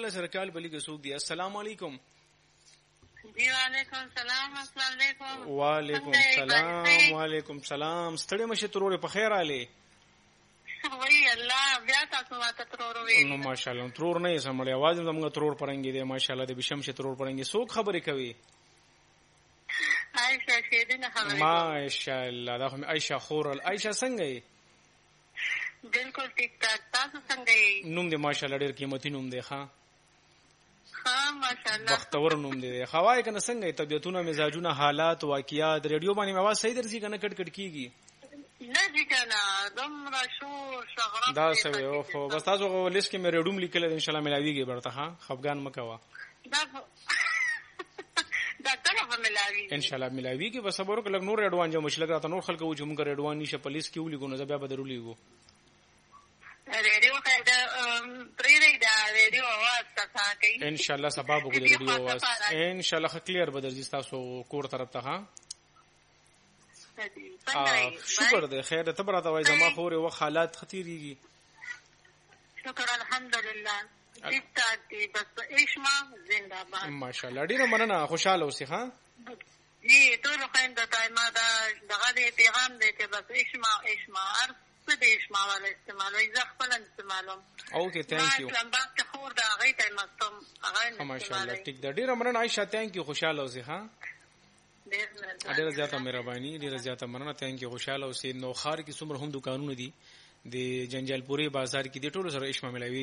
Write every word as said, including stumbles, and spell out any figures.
ما سره کال بلی کې سوق دی. السلام علیکم. جی وعلیکم السلام. السلام علیکم. وعلیکم السلام. وعلیکم السلام. ستړي مشه ترور په خیر आले. وای الله بیا تاسو ماته ترور وی. نو ماشاءالله ترور نه سمړی आवाज زموږ ترور پرنګي دی ماشاءالله د بشم شه ترور پرنګي سوق خبرې کوي. عائشہ شیدنه خبرې. ماشاءالله دا هم عائشہ خورل. عائشہ څنګه یې؟ بالکل ټیک ټاک. تاسو څنګه یې؟ نوم دې ماشاءالله ډېر قیمتي نوم دی. ښا ها ماشاءالله بختور نوم دی. خوای کنه څنګه طبيعتونه مزاجونه حالات واقعیات ریډیو باندې आवाज صحیح درځي کنه کټ کټ کیږي نه دي کنه دومره شو شغره دا سوي او خو بس تاسو لیست کې مې ریډوم لیکل ان شاء الله ملاويږي برته. ها خفغان مکوا دا دا څنګه ملاوي ان شاء الله ملاويږي. بس صبر وکړه نور ریډوان جو مشل راته نور خلک و چې موږ ریډوان نشه پولیس کې ولي ګونو زبیا بدرولېګو ریډیو خاله پرې دا ریډیو आवाज تاسو کوي ان شاء الله سبب وګړي ریډیو आवाज ان شاء الله کلیر بدرځي تاسو کور طرف ته. ها شکر دې خیر ته براته وای زما خورې و حالات خطرېږي. شکر الحمدلله ټیک ټاک دي. بس ایشما زنده باد ماشاءالله ډیره مننه. خوشاله اوسې. ها جی ټول خويند دایما دا دغه دې پیغام دې چې بس ایشما ایشما ار څه دې ایشما ولا استعمالوي زه خپل استعمالوم. اوکې ثانک یو. اسلام باد ته خور دا غي ته مستم هغه ماشاءالله ټیک دا ډیره مننه عائشہ. ثانک یو. خوشاله اوسې. ها ډیره زیاته مهرباني. ډیره زیاته مننه. ثانک یو. خوشاله اوسې. نو خار کې څومره هم دکانونه دي د جنجال پوري بازار کې د ټولو سره اشما ملاوي.